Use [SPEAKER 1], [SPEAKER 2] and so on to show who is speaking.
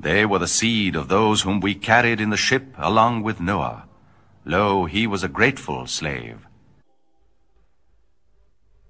[SPEAKER 1] They were the seed of those whom we carried in the ship along with Noah. Lo, he was a grateful slave.